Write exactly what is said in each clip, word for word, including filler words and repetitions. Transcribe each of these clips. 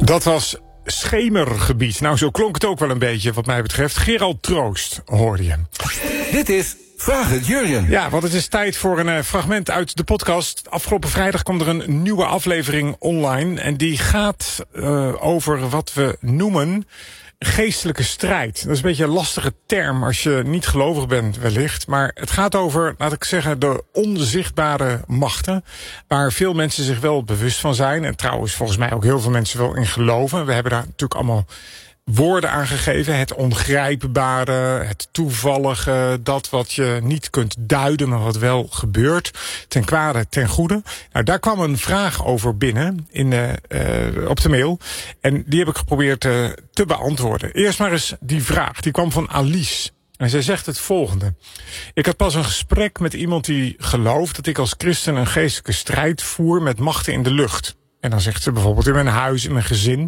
Dat was Schemergebied. Nou, zo klonk het ook wel een beetje wat mij betreft. Gerald Troost hoorde je. Dit is Vraag het Jurjen. Ja, want het is tijd voor een uh, fragment uit de podcast. Afgelopen vrijdag kwam er een nieuwe aflevering online. En die gaat uh, over wat we noemen geestelijke strijd. Dat is een beetje een lastige term als je niet gelovig bent wellicht. Maar het gaat over, laat ik zeggen, de onzichtbare machten. Waar veel mensen zich wel bewust van zijn. En trouwens volgens mij ook heel veel mensen wel in geloven. We hebben daar natuurlijk allemaal woorden aangegeven. Het ongrijpbare, het toevallige, dat wat je niet kunt duiden, maar wat wel gebeurt. Ten kwade, ten goede. Nou, daar kwam een vraag over binnen in, uh, uh, op de mail. En die heb ik geprobeerd uh, te beantwoorden. Eerst maar eens die vraag. Die kwam van Alice. En zij zegt het volgende. Ik had pas een gesprek met iemand die gelooft dat ik als christen een geestelijke strijd voer met machten in de lucht. En dan zegt ze bijvoorbeeld in mijn huis, in mijn gezin.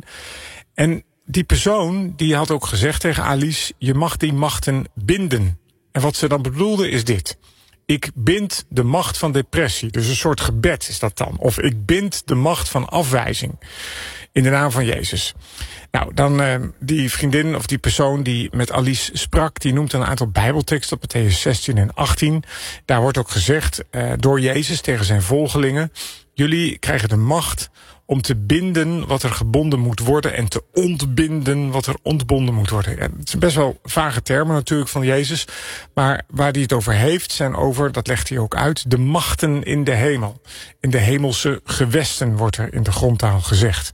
En die persoon die had ook gezegd tegen Alice, je mag die machten binden. En wat ze dan bedoelde is dit. Ik bind de macht van depressie. Dus een soort gebed is dat dan. Of ik bind de macht van afwijzing. In de naam van Jezus. Nou, dan uh, die vriendin of die persoon die met Alice sprak, die noemt een aantal bijbelteksten op Mattheüs zestien en achttien. Daar wordt ook gezegd uh, door Jezus tegen zijn volgelingen. Jullie krijgen de macht om te binden wat er gebonden moet worden en te ontbinden wat er ontbonden moet worden. Ja, het zijn best wel vage termen natuurlijk van Jezus. Maar waar hij het over heeft, zijn over, dat legt hij ook uit, de machten in de hemel. In de hemelse gewesten wordt er in de grondtaal gezegd.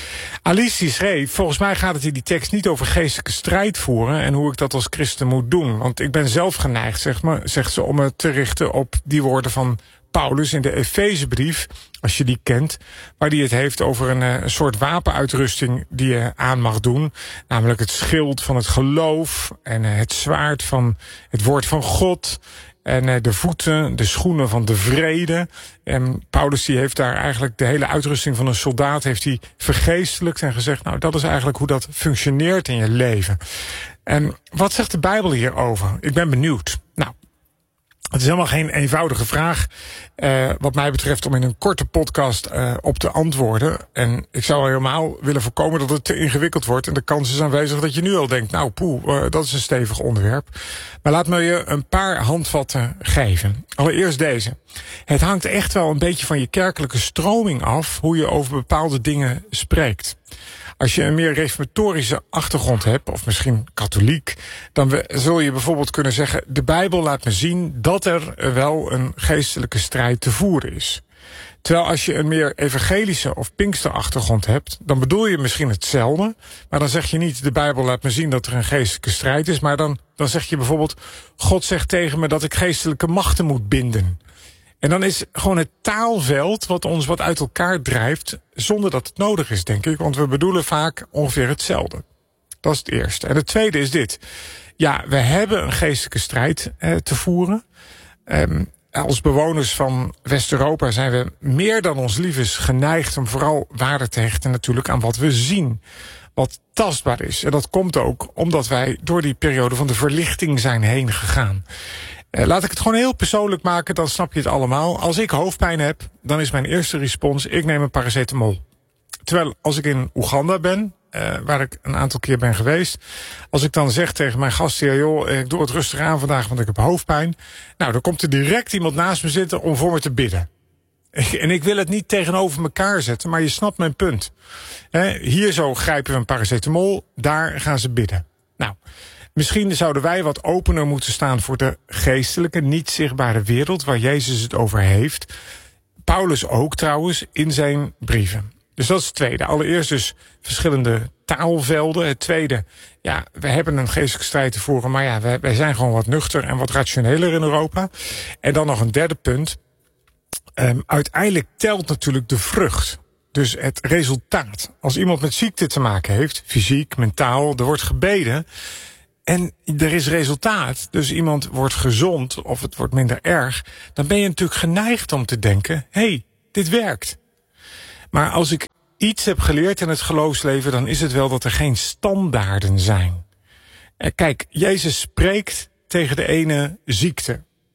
Alice die schreef, volgens mij gaat het in die tekst niet over geestelijke strijd voeren en hoe ik dat als christen moet doen. Want ik ben zelf geneigd, zeg maar, zegt ze, om me te richten op die woorden van Paulus in de Efezebrief, als je die kent, waar die het heeft over een, een soort wapenuitrusting die je aan mag doen. Namelijk het schild van het geloof en het zwaard van het woord van God. En de voeten, de schoenen van de vrede. En Paulus die heeft daar eigenlijk de hele uitrusting van een soldaat heeft hij vergeestelijkt en gezegd, nou dat is eigenlijk hoe dat functioneert in je leven. En wat zegt de Bijbel hierover? Ik ben benieuwd. Nou, het is helemaal geen eenvoudige vraag, uh, wat mij betreft, om in een korte podcast uh, op te antwoorden. En ik zou helemaal willen voorkomen dat het te ingewikkeld wordt. En de kans is aanwezig dat je nu al denkt, nou poeh, uh, dat is een stevig onderwerp. Maar laat me je een paar handvatten geven. Allereerst deze. Het hangt echt wel een beetje van je kerkelijke stroming af, hoe je over bepaalde dingen spreekt. Als je een meer reformatorische achtergrond hebt, of misschien katholiek, dan we, zul je bijvoorbeeld kunnen zeggen, de Bijbel laat me zien dat er wel een geestelijke strijd te voeren is. Terwijl als je een meer evangelische of pinksterachtergrond hebt, dan bedoel je misschien hetzelfde, maar dan zeg je niet, de Bijbel laat me zien dat er een geestelijke strijd is, maar dan, dan zeg je bijvoorbeeld, God zegt tegen me dat ik geestelijke machten moet binden. En dan is gewoon het taalveld wat ons wat uit elkaar drijft, zonder dat het nodig is, denk ik. Want we bedoelen vaak ongeveer hetzelfde. Dat is het eerste. En het tweede is dit. Ja, we hebben een geestelijke strijd eh, te voeren. Um, als bewoners van West-Europa zijn we meer dan ons lief is geneigd om vooral waarde te hechten natuurlijk aan wat we zien. Wat tastbaar is. En dat komt ook omdat wij door die periode van de verlichting zijn heen gegaan. Uh, laat ik het gewoon heel persoonlijk maken, dan snap je het allemaal. Als ik hoofdpijn heb, dan is mijn eerste respons, ik neem een paracetamol. Terwijl als ik in Oeganda ben, uh, waar ik een aantal keer ben geweest, als ik dan zeg tegen mijn gastheer, joh, ik doe het rustig aan vandaag, want ik heb hoofdpijn. Nou, dan komt er direct iemand naast me zitten om voor me te bidden. En ik wil het niet tegenover elkaar zetten, maar je snapt mijn punt. He, hier zo grijpen we een paracetamol, daar gaan ze bidden. Nou, misschien zouden wij wat opener moeten staan voor de geestelijke, niet zichtbare wereld waar Jezus het over heeft. Paulus ook trouwens in zijn brieven. Dus dat is het tweede. Allereerst dus verschillende taalvelden. Het tweede, ja, we hebben een geestelijke strijd te voeren, maar ja, wij, wij zijn gewoon wat nuchter en wat rationeler in Europa. En dan nog een derde punt. Um, uiteindelijk telt natuurlijk de vrucht. Dus het resultaat. Als iemand met ziekte te maken heeft, fysiek, mentaal, er wordt gebeden en er is resultaat, dus iemand wordt gezond of het wordt minder erg, dan ben je natuurlijk geneigd om te denken, hé, hey, dit werkt. Maar als ik iets heb geleerd in het geloofsleven, dan is het wel dat er geen standaarden zijn. Kijk, Jezus spreekt tegen de ene ziekte.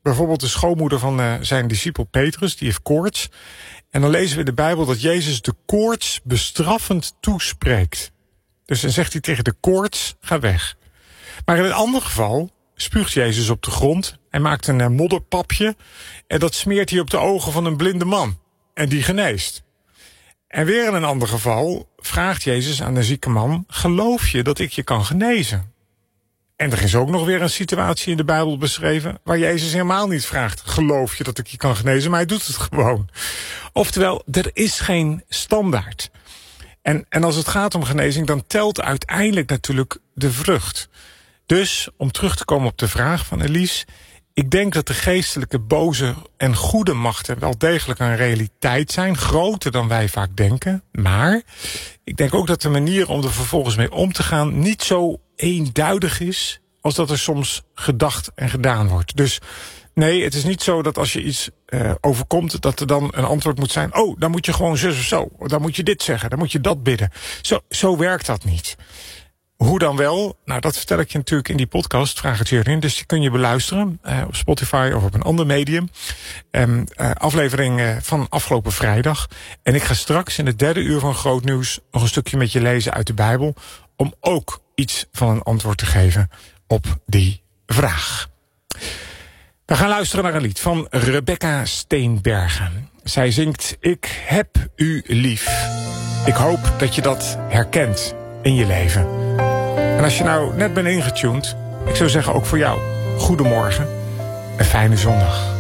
Bijvoorbeeld de schoonmoeder van uh, zijn discipel Petrus, die heeft koorts. En dan lezen we in de Bijbel dat Jezus de koorts bestraffend toespreekt. Dus dan zegt hij tegen de koorts, ga weg. Maar in een ander geval spuugt Jezus op de grond en maakt een uh, modderpapje. En dat smeert hij op de ogen van een blinde man. En die geneest. En weer in een ander geval vraagt Jezus aan de zieke man, geloof je dat ik je kan genezen? En er is ook nog weer een situatie in de Bijbel beschreven waar Jezus helemaal niet vraagt, geloof je dat ik je kan genezen? Maar hij doet het gewoon. Oftewel, er is geen standaard. En, en als het gaat om genezing, dan telt uiteindelijk natuurlijk de vrucht. Dus, om terug te komen op de vraag van Elise, ik denk dat de geestelijke boze en goede machten wel degelijk een realiteit zijn, groter dan wij vaak denken. Maar ik denk ook dat de manier om er vervolgens mee om te gaan niet zo eenduidig is als dat er soms gedacht en gedaan wordt. Dus nee, het is niet zo dat als je iets uh, overkomt, dat er dan een antwoord moet zijn, oh, dan moet je gewoon zus of zo, dan moet je dit zeggen, dan moet je dat bidden. Zo, zo werkt dat niet. Hoe dan wel? Nou, dat vertel ik je natuurlijk in die podcast, Vraag het Jurjen. Dus die kun je beluisteren uh, op Spotify of op een ander medium. Um, uh, aflevering uh, van afgelopen vrijdag. En ik ga straks in het derde uur van Groot Nieuws nog een stukje met je lezen uit de Bijbel, om ook iets van een antwoord te geven op die vraag. We gaan luisteren naar een lied van Rebecca Steenbergen. Zij zingt Ik heb u lief. Ik hoop dat je dat herkent in je leven. En als je nou net bent ingetuned, ik zou zeggen ook voor jou, goedemorgen, een fijne zondag.